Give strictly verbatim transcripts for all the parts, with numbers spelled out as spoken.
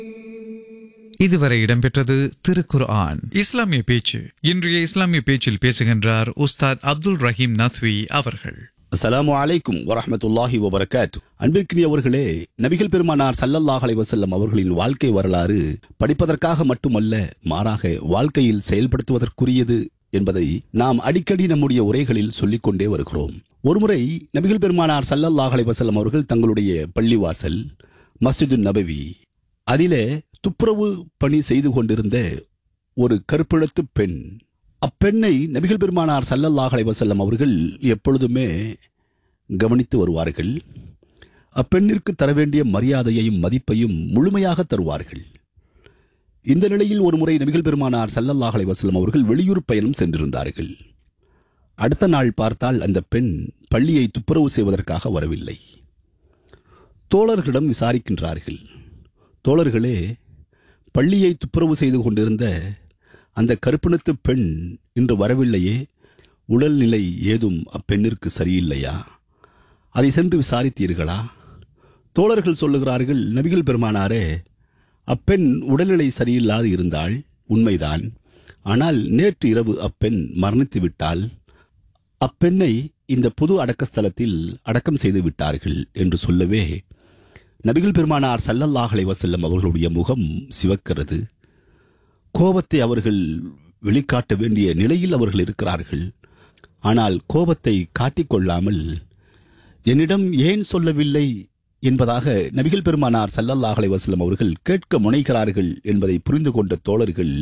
இதுவரை இடம்பெற்றது திருக்குர்ஆன் இஸ்லாமிய பேச்சு. இன்றைய இஸ்லாமிய பேச்சில் பேசுகின்றார் உஸ்தாத் அப்துல் ரஹீம் நத்வி அவர்கள். அஸ்ஸலாமு அலைக்கும் வரஹ்மத்துல்லாஹி வபரகாத்து. அன்பிற்கினியவர்களே, நபிகள் பெருமானார் ஸல்லல்லாஹு அலைஹி வஸல்லம் அவர்களின் வாழ்க்கை வரலாறு படிப்பதற்காக மட்டுமல்ல, மாறாக வாழ்க்கையில் செயல்படுத்துவதற்குரியது என்பதை நாம் அடிக்கடி நம்முடைய உரைகளில் சொல்லிக் கொண்டே வருகிறோம். ஒருமுறை நபிகள் பெருமானார் ஸல்லல்லாஹு அலைஹி வஸல்லம் அவர்கள் தங்களுடைய பள்ளிவாசல் மஸ்ஜிது நபவி அதிலே துப்புரவு பணி செய்து கொண்டிருந்த ஒரு கருப்பிழத்து பெண், அப்பெண்ணை நபிகள் பெருமானார் ஸல்லல்லாஹு அலைஹி வஸல்லம் அவர்கள் எப்பொழுதுமே கவனித்து வருவார்கள். அப்பெண்ணிற்கு தர வேண்டிய மரியாதையையும் மதிப்பையும் முழுமையாக தருவார்கள். இந்த நிலையில் ஒருமுறை நபிகள் பெருமானார் ஸல்லல்லாஹு அலைஹி வஸல்லம் அவர்கள் வெளியூர் பயணம் சென்றிருந்தார்கள். அடுத்த நாள் பார்த்தால் அந்த பெண் பள்ளியை துப்புரவு செய்வதற்காக வரவில்லை. தோழர்களிடம் விசாரிக்கின்றார்கள். தோழர்களே, பள்ளியை துப்புரவு செய்து கொண்டிருந்த அந்த கருப்பினத்து பெண் இன்று வரவில்லையே, உடல்நிலை ஏதும் அப்பெண்ணிற்கு சரியில்லையா? அதை சென்று விசாரித்தீர்களா? தோழர்கள் சொல்லுகிறார்கள், நபிகள் பெருமானாரே, அப்பெண் உடல்நிலை சரியில்லாது இருந்தால் உண்மைதான். ஆனால் நேற்று இரவு அப்பெண் மரணித்து விட்டால் அப்பெண்ணை இந்த புது அடக்கஸ்தலத்தில் அடக்கம் செய்து விட்டார்கள் என்று சொல்லவே நபிகள் பெருமானார் ஸல்லல்லாஹு அலைஹி வஸல்லம் அவர்களுடைய முகம் சிவக்கிறது. கோபத்தை அவர்கள் வெளிக்காட்ட வேண்டிய நிலையில் அவர்கள் இருக்கிறார்கள். ஆனால் கோபத்தை காட்டிக்கொள்ளாமல் என்னிடம் ஏன் சொல்லவில்லை என்பதாக நபிகள் பெருமானார் ஸல்லல்லாஹு அலைஹி வஸல்லம் அவர்கள் கேட்க முனைகிறார்கள் என்பதை புரிந்து கொண்ட தோழர்கள்,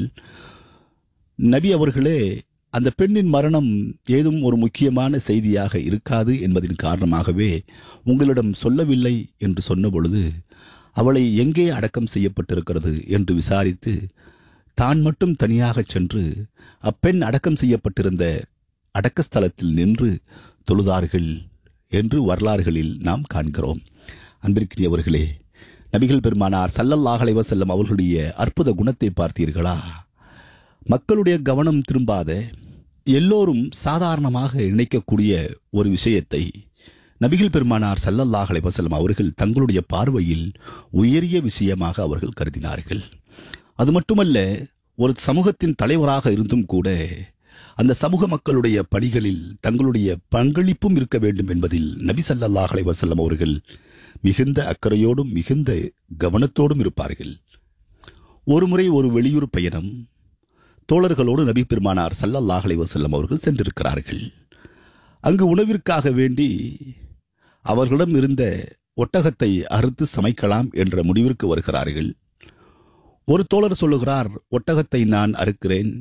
நபி அவர்களே, அந்த பெண்ணின் மரணம் ஏதும் ஒரு முக்கியமான செய்தியாக இருக்காது என்பதின் காரணமாகவே உங்களிடம் சொல்லவில்லை என்று சொன்ன பொழுது, அவளை எங்கே அடக்கம் செய்யப்பட்டிருக்கிறது என்று விசாரித்து தான் மட்டும் தனியாக சென்று அப்பெண் அடக்கம் செய்யப்பட்டிருந்த அடக்கஸ்தலத்தில் நின்று தொழுதார்கள் என்று வரலாறுகளில் நாம் காண்கிறோம். அன்பிற்கினியவர்களே, நபிகள் பெருமானார் ஸல்லல்லாஹு அலைஹி வஸல்லம் அவர்களுடைய அற்புத குணத்தை பார்த்தீர்களா? மக்களுடைய கவனம் திரும்பாத, எல்லோரும் சாதாரணமாக நினைக்கக்கூடிய ஒரு விஷயத்தை நபிகள் பெருமானார் ஸல்லல்லாஹு அலைஹி வஸல்லம் அவர்கள் தங்களுடைய பார்வையில் உயரிய விஷயமாக அவர்கள் கருதினார்கள். அது மட்டுமல்ல, ஒரு சமூகத்தின் தலைவராக இருந்தும் கூட அந்த சமூக மக்களுடைய பணிகளில் தங்களுடைய பங்களிப்பும் இருக்க வேண்டும் என்பதில் நபி ஸல்லல்லாஹு அலைஹி வஸல்லம் அவர்கள் மிகுந்த அக்கறையோடும் மிகுந்த கவனத்தோடும் இருப்பார்கள். ஒருமுறை ஒரு வெளியூர் பயணம், தோழர்களோடு நபி பெருமானார் ஸல்லல்லாஹு அலைஹி வஸல்லம் அவர்கள் சென்றிருக்கிறார்கள். அங்கு உணவிற்காக வேண்டி அவர்களிடம் இருந்த ஒட்டகத்தை அறுத்து சமைக்கலாம் என்ற முடிவிற்கு வருகிறார்கள். ஒரு தோழர் சொல்லுகிறார், ஒட்டகத்தை நான் அறுக்கிறேன்.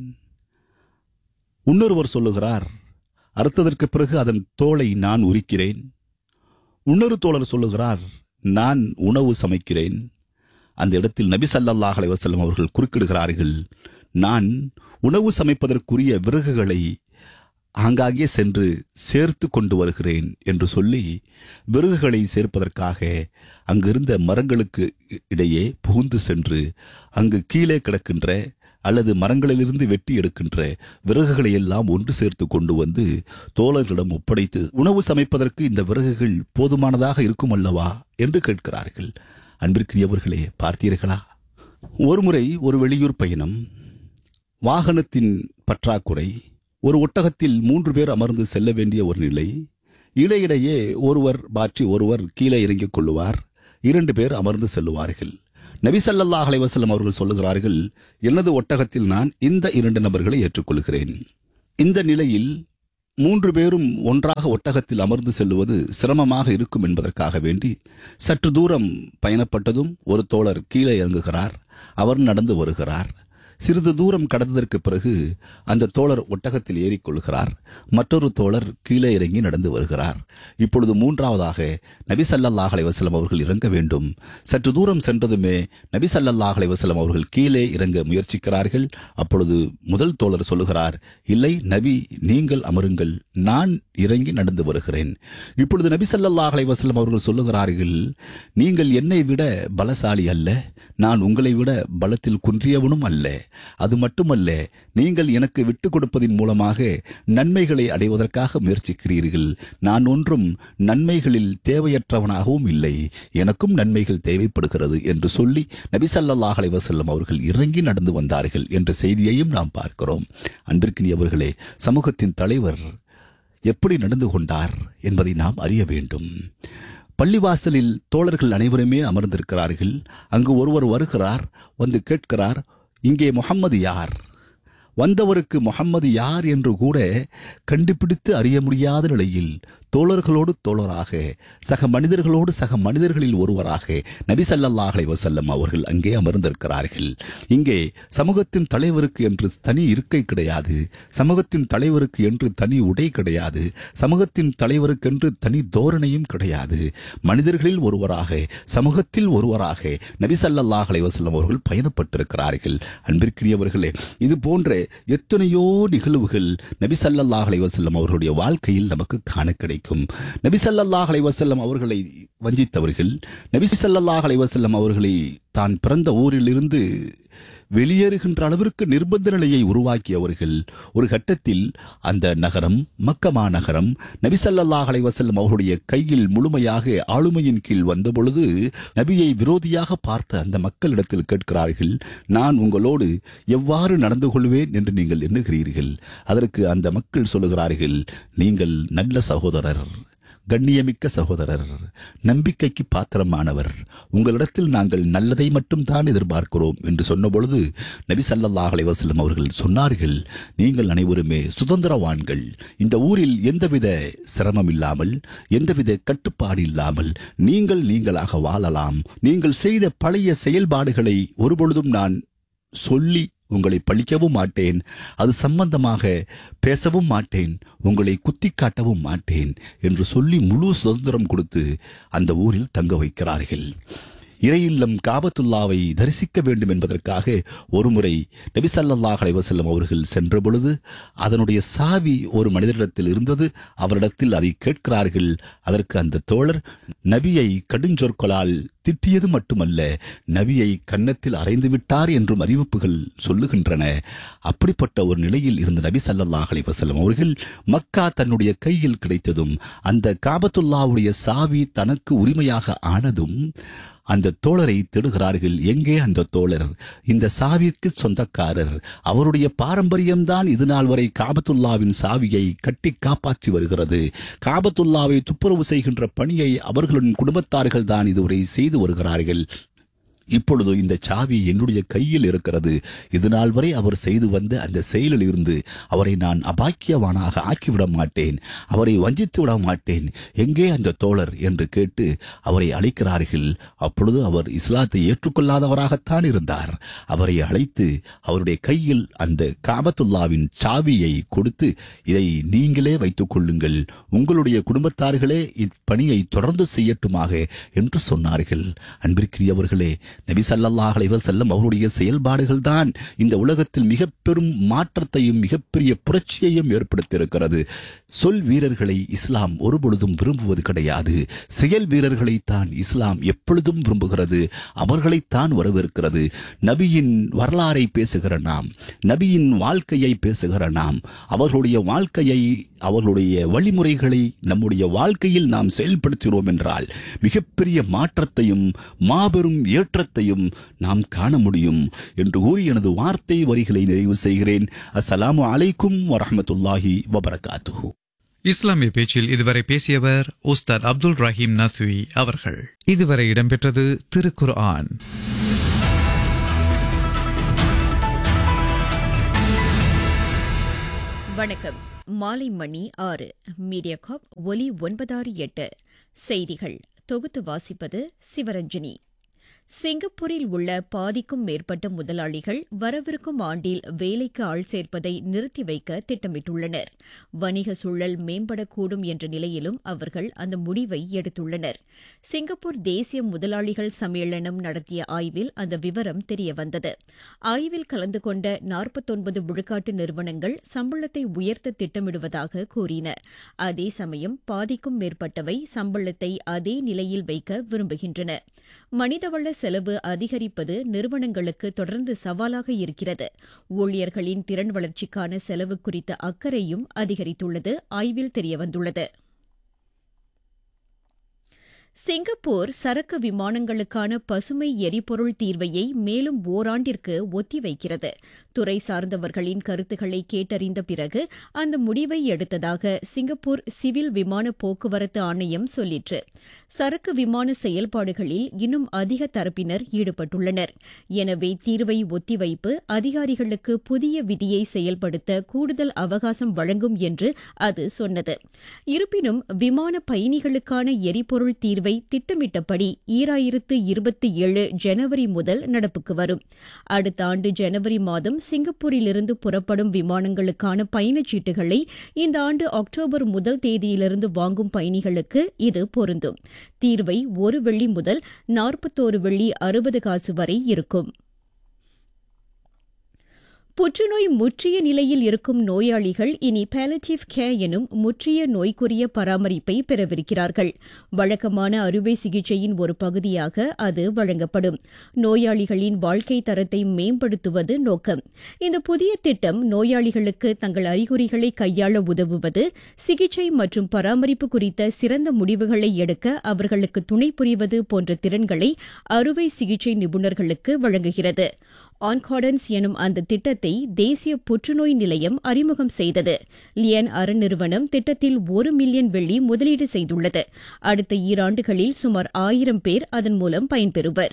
இன்னொருவர் சொல்லுகிறார், அறுத்ததற்கு பிறகு அதன் தோலை நான் உரிக்கிறேன். இன்னொரு தோழர் சொல்லுகிறார், நான் உணவு சமைக்கிறேன். அந்த இடத்தில் நபி ஸல்லல்லாஹு அலைஹி வஸல்லம் அவர்கள் குறுக்கிடுகிறார்கள், நான் உணவு சமைப்பதற்குரிய விறகுகளை ஆங்காங்கே சென்று சேர்த்து கொண்டு வருகிறேன் என்று சொல்லி விறகுகளை சேர்ப்பதற்காக அங்கிருந்த மரங்களுக்கு இடையே புகுந்து சென்று அங்கு கீழே கிடக்கின்ற அல்லது மரங்களிலிருந்து வெட்டி எடுக்கின்ற விறகுகளை எல்லாம் ஒன்று சேர்த்து கொண்டு வந்து தோழர்களிடம் ஒப்படைத்து, உணவு சமைப்பதற்கு இந்த விறகுகள் போதுமானதாக இருக்கும் அல்லவா என்று கேட்கிறார்கள். அன்பிற்குரியவர்களே, பார்த்தீர்களா? ஒருமுறை ஒரு வெளியூர் பயணம், வாகனத்தின் பற்றாக்குறை, ஒரு ஒட்டகத்தில் மூன்று பேர் அமர்ந்து செல்ல வேண்டிய ஒரு நிலை. இடையிடையே ஒருவர் மாற்றி ஒருவர் கீழே இறங்கிக் கொள்ளுவார். இரண்டு பேர் அமர்ந்து செல்லுவார்கள். நபி ஸல்லல்லாஹு அலைஹி வஸல்லம் அவர்கள் சொல்லுகிறார்கள், எனது ஒட்டகத்தில் நான் இந்த இரண்டு நபர்களை ஏற்றுக்கொள்கிறேன். இந்த நிலையில் மூன்று பேரும் ஒன்றாக ஒட்டகத்தில் அமர்ந்து செல்லுவது சிரமமாக இருக்கும் என்பதற்காக வேண்டி சற்று தூரம் பயணப்பட்டதும் ஒரு தோழர் கீழே இறங்குகிறார். அவர் நடந்து வருகிறார். சிறிது தூரம் கடந்ததற்கு பிறகு அந்த தோழர் ஒட்டகத்தில் ஏறிக்கொள்கிறார். மற்றொரு தோழர் கீழே இறங்கி நடந்து வருகிறார். இப்பொழுது மூன்றாவதாக நபி ஸல்லல்லாஹு அலைஹி வஸல்லம் அவர்கள் இறங்க வேண்டும். சற்று தூரம் சென்றதுமே நபி ஸல்லல்லாஹு அலைஹி வஸல்லம் அவர்கள் கீழே இறங்க முயற்சிக்கிறார்கள். அப்பொழுது முதல் தோழர் சொல்லுகிறார், இல்லை நபி, நீங்கள் அமருங்கள், நான் இறங்கி நடந்து வருகிறேன். இப்பொழுது நபி ஸல்லல்லாஹு அலைஹி வஸல்லம் அவர்கள் சொல்லுகிறார்கள், நீங்கள் என்னை விட பலசாலி அல்ல, நான் உங்களை விட பலத்தில் குன்றியவனும் அல்ல. அது மட்டுமல்ல, நீங்கள் எனக்கு விட்டுக் கொடுப்பதின் மூலமாக நன்மைகளை அடைவதற்காக முயற்சிக்கிறீர்கள். நான் ஒன்றும் நன்மைகளில் தேவையற்றவனாகவும் இல்லை, எனக்கும் நன்மைகள் தேவைப்படுகிறது என்று சொல்லி நபி ஸல்லல்லாஹு அலைஹி வஸல்லம் அவர்கள் இறங்கி நடந்து வந்தார்கள் என்ற செய்தியையும் நாம் பார்க்கிறோம். அன்பிற்கினியவர்களே, சமூகத்தின் தலைவர் எப்படி நடந்து கொண்டார் என்பதை நாம் அறிய வேண்டும். பள்ளிவாசலில் தோழர்கள் அனைவருமே அமர்ந்திருக்கிறார்கள். அங்கு ஒருவர் வருகிறார், வந்து கேட்கிறார், இங்கே முஹம்மது யார்? வந்தவருக்கு முஹம்மது யார் என்று கூட கண்டுபிடித்து அறிய முடியாத நிலையில் தோழர்களோடு தோழராக, சக மனிதர்களோடு சக மனிதர்களில் ஒருவராக நபி ஸல்லல்லாஹு அலைஹி வஸல்லம் அவர்கள் அங்கே அமர்ந்திருக்கிறார்கள். இங்கே சமூகத்தின் தலைவருக்கு என்று தனி இருக்கை கிடையாது, சமூகத்தின் தலைவருக்கு என்று தனி உடை கிடையாது, சமூகத்தின் தலைவருக்கென்று தனி தோரணையும் கிடையாது. மனிதர்களில் ஒருவராக, சமூகத்தில் ஒருவராக நபி ஸல்லல்லாஹு அலைஹி வஸல்லம் அவர்கள் பயணப்பட்டிருக்கிறார்கள். அன்பிற்குரியவர்களே, இது போன்ற எத்தனையோ நிகழ்வுகள் நபி ஸல்லல்லாஹு அலைஹி வஸல்லம் அவர்களுடைய வாழ்க்கையில் நமக்கு காண கிடைக்கும். நபி ஸல்லல்லாஹு அலைஹி வஸல்லம் அவர்களை வஞ்சித்தவர்கள், நபி ஸல்லல்லாஹு அலைஹி வஸல்லம் அவர்களை தான் பிறந்த ஊரிலிருந்து வெளியேறுகின்ற அளவிற்கு நிர்பந்த நிலையை உருவாக்கியவர்கள், ஒரு கட்டத்தில் அந்த நகரம், மக்கமா நகரம், நபி ஸல்லல்லாஹு அலைஹி வஸல்லம் அவர்களுடைய கையில் முழுமையாக ஆளுமையின் கீழ் வந்த பொழுது நபியை விரோதியாக பார்த்த அந்த மக்களிடத்தில் கேட்கிறார்கள், நான் உங்களோடு எவ்வாறு நடந்து கொள்வேன் என்று நீங்கள் எண்ணுகிறீர்கள்? அதற்கு அந்த மக்கள் சொல்லுகிறார்கள், நீங்கள் நல்ல சகோதரர், கண்ணியமிக்க சகோதரர், நம்பிக்கைக்கு பாத்திரமானவர், உங்களிடத்தில் நாங்கள் நல்லதை மட்டும் தான் எதிர்பார்க்கிறோம் என்று சொன்னபொழுது நபி ஸல்லல்லாஹு அலைஹி வஸல்லம் அவர்கள் சொன்னார்கள், நீங்கள் அனைவருமே சுதந்திரவான்கள், இந்த ஊரில் எந்தவித சிரமம் இல்லாமல், எந்தவித கட்டுப்பாடு இல்லாமல் நீங்கள் நீங்களாக வாழலாம். நீங்கள் செய்த பழைய செயல்பாடுகளை ஒருபொழுதும் நான் சொல்லி உங்களை பழிக்கவும் மாட்டேன், அது சம்பந்தமாக பேசவும் மாட்டேன், உங்களை குத்தி காட்டவும் மாட்டேன் என்று சொல்லி முழு சுதந்திரம் கொடுத்து அந்த ஊரில் தங்க வைக்கிறார்கள். இறையில்லம் காபத்துல்லாவை தரிசிக்க வேண்டும் என்பதற்காக ஒருமுறை நபி ஸல்லல்லாஹு அலைஹி வஸல்லம் அவர்கள் சென்ற பொழுது அதனுடைய சாவி ஒரு மனிதரிடத்தில் இருந்தது. அவரிடத்தில் அதை கேட்கிறார்கள். அதற்கு அந்த தோழர் நபியை கடுஞ்சொற்களால் திட்டியது மட்டுமல்ல, நபியை கன்னத்தில் அறைந்து விட்டார் என்றும் அறிவிப்புகள் சொல்லுகின்றன. அப்படிப்பட்ட ஒரு நிலையில் இருந்த நபி ஸல்லல்லாஹு அலைஹி வஸல்லம் அவர்கள் மக்கா தன்னுடைய கையில் கிடைத்ததும், அந்த காபத்துல்லாவுடைய சாவி தனக்கு உரிமையாக ஆனதும் அந்த தோழரை தேடுகிறார்கள். எங்கே அந்த தோழர்? இந்த சாவிற்கு சொந்தக்காரர், அவருடைய பாரம்பரியம்தான் இது நாள் வரை காபத்துல்லாவின் சாவியை கட்டி காப்பாற்றி வருகிறது. காபத்துல்லாவை துப்புரவு செய்கின்ற பணியை அவர்களின் குடும்பத்தார்கள் தான் இதுவரை செய்து வருகிறார்கள். இப்பொழுது இந்த சாவி என்னுடைய கையில் இருக்கிறது. இது நாள் வரை அவர் செய்து வந்த அந்த செயலில் இருந்து அவரை நான் அபாக்கியவானாக ஆக்கிவிட மாட்டேன், அவரை வஞ்சித்து விட மாட்டேன். எங்கே அந்த தோழர் என்று கேட்டு அவரை அழைக்கிறார்கள். அப்பொழுது அவர் இஸ்லாத்தை ஏற்றுக்கொள்ளாதவராகத்தான் இருந்தார். அவரை அழைத்து அவருடைய கையில் அந்த காபத்துல்லாவின் சாவியை கொடுத்து, இதை நீங்களே வைத்துக் கொள்ளுங்கள், உங்களுடைய குடும்பத்தார்களே இப்பணியை தொடர்ந்து செய்யட்டுமாக என்று சொன்னார்கள். அன்பிற்குரியவர்களே, நபி ஸல்லல்லாஹு அலைஹி வஸல்லம் அவருடைய செயல்பாடுகள் தான் இந்த உலகத்தில் மிக பெரும் மாற்றத்தையும் மிகப்பெரிய புரட்சியையும் ஏற்படுத்தியிருக்கிறது. சொல் வீரர்களை இஸ்லாம் ஒருபொழுதும் விரும்புவது கிடையாது. செயல் வீரர்களை தான் இஸ்லாம் எப்பொழுதும் விரும்புகிறது, அவர்களைத்தான் வரவேற்கிறது. நபியின் வரலாறை பேசுகிற நாம், நபியின் வாழ்க்கையை பேசுகிற நாம், அவர்களுடைய வாழ்க்கையை, அவர்களுடைய வழிமுறைகளை நம்முடைய வாழ்க்கையில் நாம் செயல்படுத்தினோம் என்றால் மிகப்பெரிய மாற்றத்தையும் மாபெரும் ஏற்றத்தையும் நாம் காண முடியும் என்று கூறி எனது வார்த்தை வரிகளை நிறைவு செய்கிறேன். அஸ்ஸலாமு அலைக்கும் வரஹ்மத்துல்லாஹி வபரகாத்துஹு. இஸ்லாமிய பேச்சில் இதுவரை பேசியவர் உஸ்தாத் அப்துல் ரஹீம் நத்வி அவர்கள். இதுவரை இடம்பெற்றது திருக்குர்ஆன். வணக்கம். மாலை மணி ஆறு. மீடியாகாப் ஒலி ஒன்பதாறு எட்டு. செய்திகள் தொகுத்து வாசிப்பது சிவரஞ்சனி. சிங்கப்பூரில் உள்ள பாதிக்கும் மேற்பட்ட முதலாளிகள் வரவிருக்கும் ஆண்டில் வேலைக்கு ஆள் சேர்ப்பதை நிறுத்தி வைக்க திட்டமிட்டுள்ளனர். வணிக சூழல் மேம்படக்கூடும் என்ற நிலையிலும் அவர்கள் அந்த முடிவை எடுத்துள்ளனர். சிங்கப்பூர் தேசிய முதலாளிகள் சம்மேளனம் நடத்திய ஆய்வில் அந்த விவரம் தெரியவந்தது. ஆய்வில் கலந்து கொண்ட நாற்பத்தொன்பது விழுக்காட்டு நிறுவனங்கள் சம்பளத்தை உயர்த்த திட்டமிடுவதாக கூறின. அதே சமயம் பாதிக்கும் மேற்பட்டவை சம்பளத்தை அதே நிலையில் வைக்க விரும்புகின்றன. மனிதவள செலவு அதிகரிப்பது நிறுவனங்களுக்கு தொடர்ந்து சவாலாக இருக்கிறது. ஊழியர்களின் திறன் வளர்ச்சிக்கான செலவு குறித்த அக்கறையும் அதிகரித்துள்ளது ஆய்வில் தெரியவந்துள்ளது. சிங்கப்பூர் சரக்கு விமானங்களுக்கான பசுமை எரிபொருள் தீர்வையை மேலும் ஓராண்டிற்கு ஒத்திவைக்கிறது. துறை சார்ந்தவர்களின் கருத்துக்களை கேட்டறிந்த பிறகு அந்த முடிவை எடுத்ததாக சிங்கப்பூர் சிவில் விமான போக்குவரத்து ஆணையம் சொல்லிற்று. சரக்கு விமான செயல்பாடுகளில் இன்னும் அதிக தரப்பினர் ஈடுபட்டுள்ளனர். எனவே தீர்வை ஒத்திவைப்பு அதிகாரிகளுக்கு புதிய விதியை செயல்படுத்த கூடுதல் அவகாசம் வழங்கும் என்று அது சொன்னது. இருப்பினும் விமான பயணிகளுக்கான எரிபொருள் தீர்வை திட்டமிட்டபடி ஈராயிரத்து இருபத்தி ஏழு ஜனவரி முதல் நடப்புக்கு வரும். அடுத்த ஆண்டு ஜனவரி மாதம் சிங்கப்பூரிலிருந்து புறப்படும் விமானங்களுக்கான பயணச்சீட்டுகளை இந்த ஆண்டு அக்டோபர் முதல் தேதியிலிருந்து வாங்கும் பயணிகளுக்கு இது பொருந்தும். தீர்வை ஒரு வெள்ளி முதல் நாற்பத்தோரு வெள்ளி அறுபது காசு வரை இருக்கும். புற்றுநோய் முற்றிய நிலையில் இருக்கும் நோயாளிகள் இனி பாலியேட்டிவ் கேர் எனும் முற்றிய நோய்க்குரிய பராமரிப்பை பெறவிருக்கிறார்கள். வழக்கமான அறுவை சிகிச்சையின் ஒரு பகுதியாக அது வழங்கப்படும். நோயாளிகளின் வாழ்க்கை தரத்தை மேம்படுத்துவது நோக்கம். இந்த புதிய திட்டம் நோயாளிகளுக்கு தங்கள் அறிகுறிகளை கையாள உதவுவது, சிகிச்சை மற்றும் பராமரிப்பு குறித்த சிறந்த முடிவுகளை எடுக்க அவர்களுக்கு துணை புரிவது போன்ற திறன்களை அறுவை சிகிச்சை நிபுணர்களுக்கு வழங்குகிறது. ஆன்கார்டன்ஸ் எனும் அந்த திட்டத்தை தேசிய புற்றுநோய் நிலையம் அறிமுகம் செய்தது. லியன் அரண் நிறுவனம் திட்டத்தில் ஒரு மில்லியன் வெள்ளி முதலீடு செய்துள்ளது. அடுத்த ஈராண்டுகளில் சுமார் ஆயிரம் பேர் அதன் மூலம் பயன்பெறுவர்.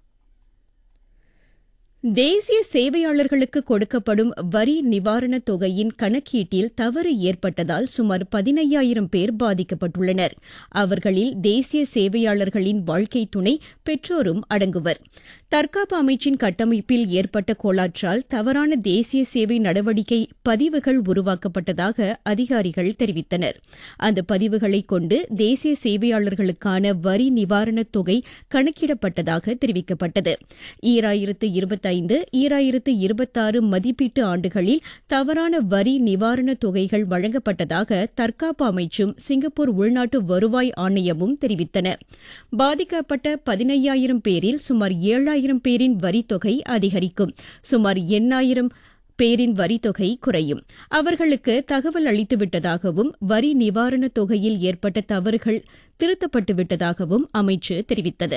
தேசிய சேவையாளர்களுக்கு கொடுக்கப்படும் வரி நிவாரணத் தொகையின் கணக்கீட்டில் தவறு ஏற்பட்டதால் சுமார் பதினையாயிரம் பேர் பாதிக்கப்பட்டுள்ளனர். அவர்களில் தேசிய சேவையாளர்களின் வாழ்க்கை துணை பெற்றோரும் அடங்குவர். தற்காப்பு அமைச்சின் கட்டமைப்பில் ஏற்பட்ட கோளாற்றால் தவறான தேசிய சேவை நடவடிக்கை பதிவுகள் உருவாக்கப்பட்டதாக அதிகாரிகள் தெரிவித்தனர். அந்த பதிவுகளைக் கொண்டு தேசிய சேவையாளர்களுக்கான வரி நிவாரணத் தொகை கணக்கிடப்பட்டதாக தெரிவிக்கப்பட்டது. ஈராயிரத்து இருபத்தி ஐந்து ஈராயிரத்து இருபத்தாறு மதிப்பீட்டு ஆண்டுகளில் தவறான வரி நிவாரணத் தொகைகள் வழங்கப்பட்டதாக தற்காப்பு அமைச்சும் சிங்கப்பூர் உள்நாட்டு வருவாய் ஆணையமும் தெரிவித்தன. பாதிக்கப்பட்ட பதினையாயிரம் பேரில் சுமார் ஏழாயிரம் பேரின் வரித்தொகை அதிகரிக்கும். சுமார் எண்ணாயிரம் பேரின் வரித்தொகை குறையும். அவர்களுக்கு தகவல் அளித்துவிட்டதாகவும் வரி நிவாரணத் தொகையில் ஏற்பட்ட தவறுகள் திருத்தப்பட்டுவிட்டதாகவும் அமைச்சு தெரிவித்தது.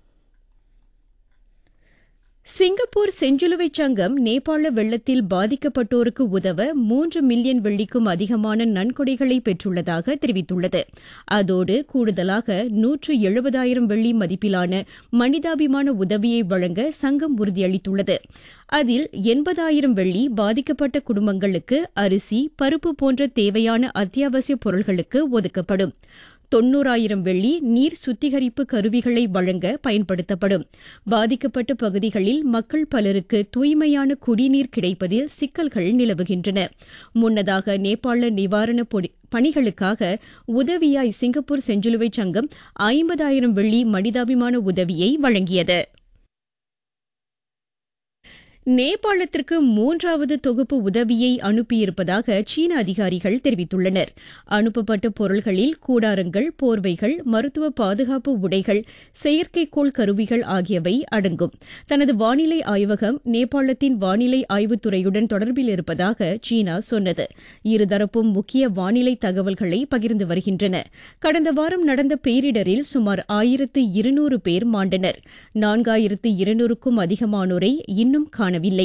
சிங்கப்பூர் செஞ்சிலுவைச் சங்கம் நேபாள வெள்ளத்தில் பாதிக்கப்பட்டோருக்கு உதவ மூன்று மில்லியன் வெள்ளிக்கும் அதிகமான நன்கொடைகளை பெற்றுள்ளதாக தெரிவித்துள்ளது. அதோடு கூடுதலாக நூற்று எழுபதாயிரம் வெள்ளி மதிப்பிலான மனிதாபிமான உதவியை வழங்க சங்கம் உறுதியளித்துள்ளது. அதில் எண்பதாயிரம் வெள்ளி பாதிக்கப்பட்ட குடும்பங்களுக்கு அரிசி, பருப்பு போன்ற தேவையான அத்தியாவசிய பொருட்களுக்கு ஒதுக்கப்படும். தொன்னூறாயிரம் வெள்ளி நீர் சுத்திகரிப்பு கருவிகளை வழங்க பயன்படுத்தப்படும். பாதிக்கப்பட்ட பகுதிகளில் மக்கள் பலருக்கு தூய்மையான குடிநீர் கிடைப்பதில் சிக்கல்கள் நிலவுகின்றன. முன்னதாக நேபாள நிவாரண பணிகளுக்காக உதவியாய் சிங்கப்பூர் செஞ்சிலுவைச் சங்கம் ஐம்பதாயிரம் வெள்ளி மனிதாபிமான உதவியை வழங்கியது. நேபாளத்திற்கு மூன்றாவது தொகுப்பு உதவியை அனுப்பியிருப்பதாக சீன அதிகாரிகள் தெரிவித்துள்ளனர். அனுப்பப்பட்ட பொருள்களில் கூடாரங்கள், போர்வைகள், மருத்துவ பாதுகாப்பு உடைகள், செயற்கைக்கோள் கருவிகள் ஆகியவை அடங்கும். தனது வானிலை ஆய்வகம் நேபாளத்தின் வானிலை ஆய்வுத்துறையுடன் தொடர்பில் இருப்பதாக சீனா சொன்னது. இருதரப்பும் முக்கிய வானிலை தகவல்களை பகிர்ந்து வருகின்றன. கடந்த வாரம் நடந்த பேரிடரில் சுமார் ஆயிரத்து இருநூறு பேர் மாண்டனர். நான்காயிரத்து இருநூறுக்கும் அதிகமானோரை இன்னும் காண வில்லை.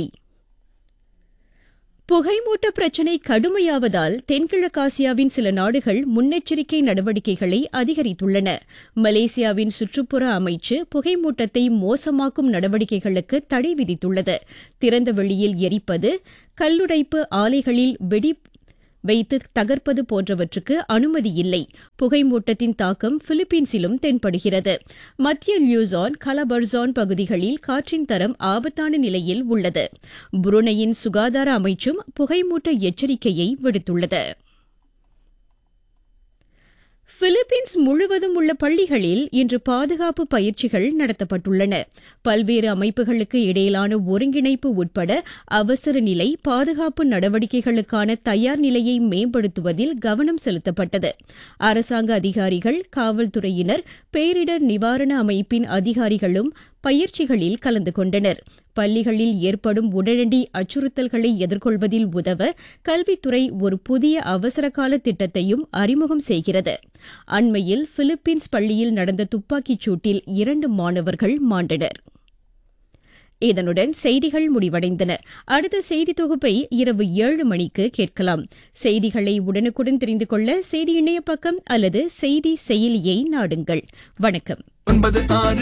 புகைமூட்ட பிரச்சினை கடுமையாவதால் தென்கிழக்காசியாவின் சில நாடுகள் முன்னெச்சரிக்கை நடவடிக்கைகளை அதிகரித்துள்ளன. மலேசியாவின் சுற்றுப்புற அமைச்சு புகைமூட்டத்தை மோசமாக்கும் நடவடிக்கைகளுக்கு தடை விதித்துள்ளது. திறந்த வெளியில் எரிப்பது, கல்லுடைப்பு ஆலைகளில் வெடி வைத்து தகர்ப்பது போன்றவற்றுக்கு அனுமதி இல்லை. புகைமூட்டத்தின் தாக்கம் பிலிப்பீன்ஸிலும் தென்படுகிறது. மத்திய லியூசான், கலபர்சான் பகுதிகளில் காற்றின் தரம் ஆபத்தான நிலையில் உள்ளது. புருனையின் சுகாதார அமைச்சும் புகைமூட்ட எச்சரிக்கையை விடுத்துள்ளது. பிலிப்பீன்ஸ் முழுவதும் உள்ள பள்ளிகளில் இன்று பாதுகாப்பு பயிற்சிகள் நடத்தப்பட்டுள்ளன. பல்வேறு அமைப்புகளுக்கு இடையிலான ஒருங்கிணைப்பு உட்பட அவசர நிலை பாதுகாப்பு நடவடிக்கைகளுக்கான தயார் நிலையை மேம்படுத்துவதில் கவனம் செலுத்தப்பட்டது. அரசாங்க அதிகாரிகள், காவல்துறையினர், பேரிடர் நிவாரண அமைப்பின் அதிகாரிகளும் பயிற்சிகளில் கலந்து கொண்டனர். பள்ளிகளில் ஏற்படும் உடனடி அச்சுறுத்தல்களை எதிர்கொள்வதில் உதவ கல்வித்துறை ஒரு புதிய அவசரகால திட்டத்தையும் அறிமுகம் செய்கிறது. அண்மையில் பிலிப்பீன்ஸ் பள்ளியில் நடந்த துப்பாக்கிச் சூட்டில் இரண்டு மாணவர்கள் மாண்டனர். இதனுடன் செய்திகள் முடிவடைந்தன. அடுத்த செய்தி தொகுப்பை இரவு ஏழு மணிக்கு கேட்கலாம். செய்திகளை உடனுக்குடன் தெரிந்து கொள்ள செய்தி இணைய பக்கம் அல்லது செய்தி செயலியை நாடுங்கள். வணக்கம். ஒன்பது ஆறு